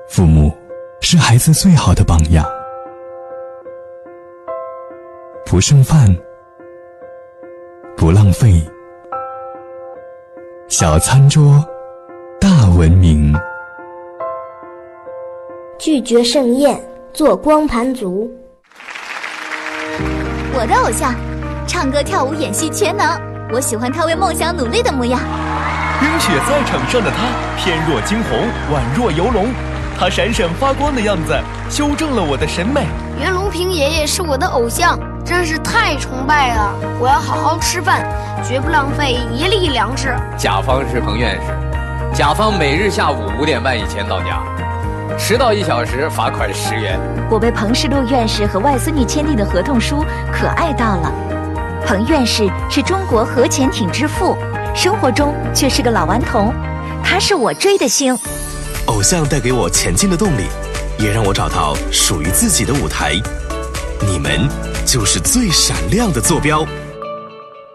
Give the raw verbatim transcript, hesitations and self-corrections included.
父母是孩子最好的榜样。不剩饭，不浪费，小餐桌，大文明。 拒绝盛宴，做光盘族。 我的偶像，唱歌跳舞演戏全能，我喜欢他为梦想努力的模样。 冰雪赛场上的他，翩若惊鸿，宛若游龙，他闪闪发光的样子修正了我的审美。 袁隆平爷爷是我的偶像，真是太崇拜了！我要好好吃饭，绝不浪费一粒粮食。 甲方是彭院士，甲方每日下午五点半以前到家，迟到一小时罚款十元。 我被彭世禄院士和外孙女签订的合同书可爱到了。彭院士是中国核潜艇之父，生活中却是个老顽童，他是我追的星。 偶像带给我前进的动力，也让我找到属于自己的舞台。你们就是最闪亮的坐标。